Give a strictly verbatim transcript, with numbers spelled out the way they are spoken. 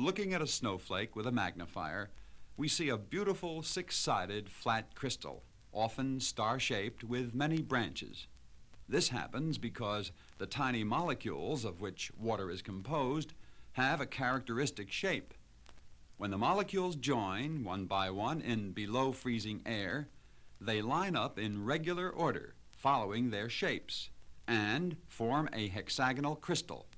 looking at a snowflake with a magnifier, we see a beautiful six-sided flat crystal, often star-shaped with many branches. This happens because the tiny molecules of which water is composed have a characteristic shape. When the molecules join one by one in below freezing air, they line up in regular order, following their shapes, and form a hexagonal crystal.